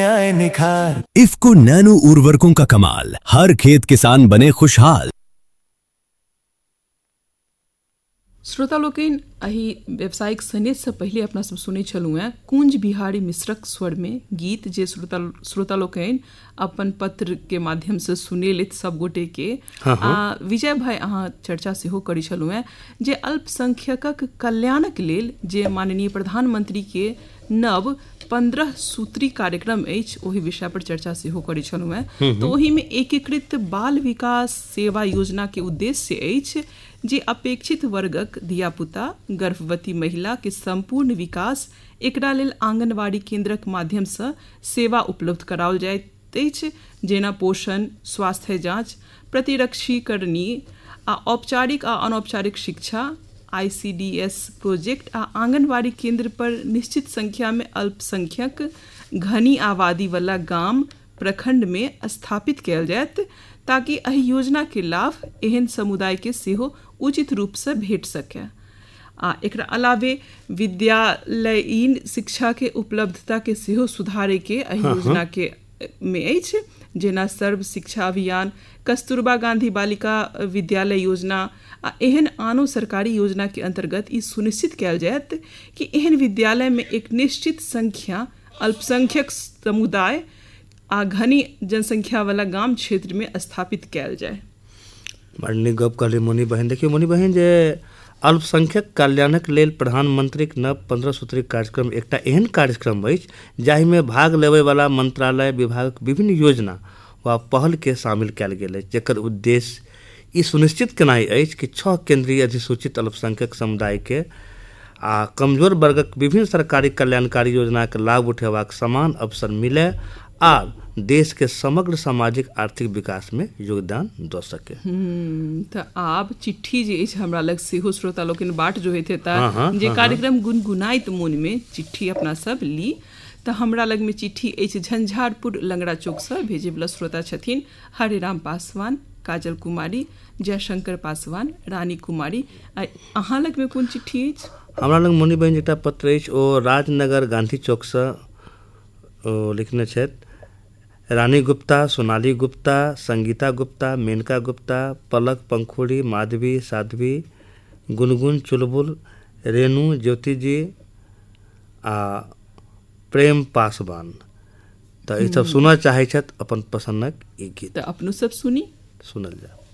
आए निखार। इफ्को नैनो उर्वरकों का कमाल, हर खेत किसान बने खुशहाल। श्रोता लोकनि एहि व्यावसायिक सनेज से पहले अपना सब सुनै छलहुँ हैं कुंज बिहारी मिश्रक स्वर में गीत जे श्रोता लोकनि अपन पत्र के माध्यम से सुनेलथि सब गोटे के। विजय भाई अहाँ चर्चा सेहो करै छलहुँ हैं जे अल्पसंख्यकक कल्याणक लेल जे माननीय प्रधानमंत्री के नव 15 सूत्री कार्यक्रम अछि ओहि विषय पर चर्चा सेहो करै छलहुँ हैं। तो ओहि में एकीकृत बाल विकास सेवा योजना के उद्देश्य अछि जे अपेक्षित वर्गक धियापुता गर्भवती महिला के संपूर्ण विकास एकरा लेल आंगनबाड़ी केंद्रक माध्यम से सेवा उपलब्ध कराओल जाइत अछि, जेना पोषण, स्वास्थ्य जांच, प्रतिरक्षीकरणी आ औपचारिक आ अनौपचारिक शिक्षा, ICDS प्रोजेक्ट आ आंगनबाड़ी केंद्र पर निश्चित संख्या में अल्पसंख्यक घनी आबादी वाला गाम प्रखंड में स्थापित कयल जायत ताकि एहि योजना के लाभ एहन समुदाय के सेहो उचित रूप से भेट सके। आ एकरा अलावे विद्यालयीन शिक्षा के उपलब्धता के सेहो सुधारे के एहि योजना के में अछि, जेना सर्व शिक्षा अभियान, कस्तूरबा गांधी बालिका विद्यालय योजना आ एहन आनो सरकारी योजना के अंतर्गत ई सुनिश्चित कयल जायत कि एहन विद्यालय में एक निश्चित संख्या अल्पसंख्यक समुदाय आ घनी जनसंख्या वाला गाम क्षेत्र में स्थापित कयल जाए। बड़ी गप कहली मोनी बहन। देखिए मोनी बहन जे अल्पसंख्यक कल्याणक लेल प्रधानमंत्रीक नव 15 सूत्री कार्यक्रम एकटा एहन कार्यक्रम अछि जाहिमे भाग लेबय वाला मंत्रालय विभागक विभिन्न योजना वा पहल के शामिल कयल गेल अछि, जेकर उद्देश्य ई सुनिश्चित केनाइ अछि कि 6 केंद्रीय अधिसूचित अल्पसंख्यक समुदाय के आ कमजोर वर्गक विभिन्न सरकारी कल्याणकारी योजना के लाभ उठेबाक समान अवसर मिले आ देश के समग्र सामाजिक आर्थिक विकास में योगदान दऽ सके। तो आब चिट्ठी जे अछि हमरा लग सेहो श्रोता लोकनि बाट जो हेते जे कार्यक्रम गुनगुनाइत मोन में चिट्ठी अपना सब ली। तो हमरा लग में चिट्ठी अछि झंझारपुर लंगड़ा चौक से भेजे वाला श्रोता छथिन हरिराम पासवान, काजल कुमारी, जयशंकर पासवान, रानी कुमारी। अहाँ लग में कोन चिट्ठी अछि? हमरा लग मोनी बहन एकटा पत्र अछि, ओ राजनगर गांधी चौक से लिखने छथि रानी गुप्ता, सोनाली गुप्ता, संगीता गुप्ता, मेनका गुप्ता, पलक पंखुड़ी, माधवी, साध्वी, गुनगुन, चुलबुल, रेणु, ज्योति जी आ प्रेम पासवान। तो ई सब सुनना चाहे छथि अपन पसंदक ई गीत। तो अपनो सब सुनल जाए।